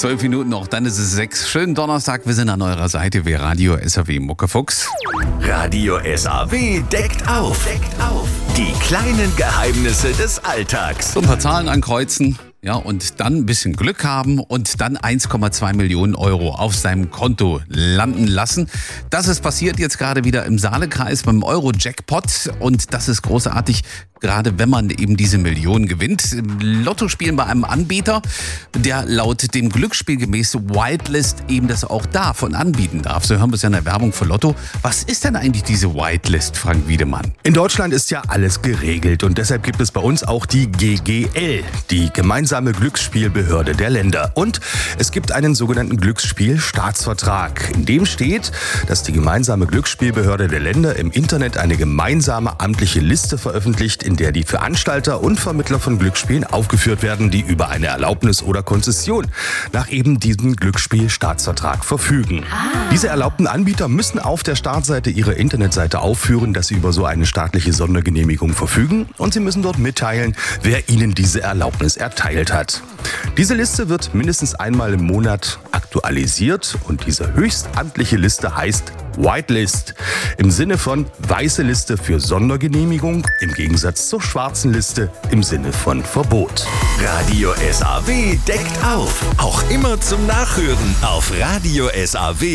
12 Minuten noch, dann ist es 6. Schönen Donnerstag, wir sind an eurer Seite. Wir Radio SAW Muckefuchs. Radio SAW deckt auf. Die kleinen Geheimnisse des Alltags. So ein paar Zahlen ankreuzen. Ja, und dann ein bisschen Glück haben und dann 1,2 Millionen Euro auf seinem Konto landen lassen. Das ist passiert jetzt gerade wieder im Saalekreis beim Euro-Jackpot und das ist großartig, gerade wenn man eben diese Millionen gewinnt. Lotto spielen bei einem Anbieter, der laut dem Glücksspiel gemäß Whitelist eben das auch darf und anbieten darf. So hören wir es ja in der Werbung für Lotto. Was ist denn eigentlich diese Whitelist, Frank Wiedemann? In Deutschland ist ja alles geregelt und deshalb gibt es bei uns auch die GGL, die gemeinsame Glücksspielbehörde der Länder. Und es gibt einen sogenannten Glücksspielstaatsvertrag. In dem steht, dass die gemeinsame Glücksspielbehörde der Länder im Internet eine gemeinsame amtliche Liste veröffentlicht, in der die Veranstalter und Vermittler von Glücksspielen aufgeführt werden, die über eine Erlaubnis oder Konzession nach eben diesem Glücksspielstaatsvertrag verfügen. Diese erlaubten Anbieter müssen auf der Startseite ihrer Internetseite aufführen, dass sie über so eine staatliche Sondergenehmigung verfügen und sie müssen dort mitteilen, wer ihnen diese Erlaubnis erteilt hat. Diese Liste wird mindestens einmal im Monat aktualisiert und diese höchstamtliche Liste heißt Whitelist. Im Sinne von weiße Liste für Sondergenehmigung, im Gegensatz zur schwarzen Liste im Sinne von Verbot. Radio SAW deckt auf. Auch immer zum Nachhören auf Radio SAW.